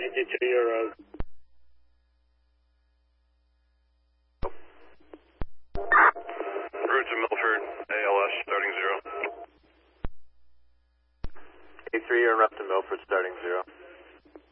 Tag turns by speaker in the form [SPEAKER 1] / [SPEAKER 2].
[SPEAKER 1] 52, you're
[SPEAKER 2] Route to Milford, ALS, starting 0.
[SPEAKER 3] A3, you're en route to Milford, starting 0.